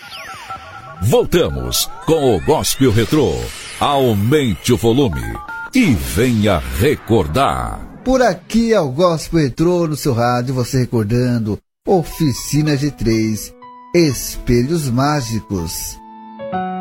Voltamos com o Gospel Retrô. Aumente o volume e venha recordar. Por aqui é o Gospel Retrô no seu rádio, você recordando Oficina G3, Espelhos Mágicos.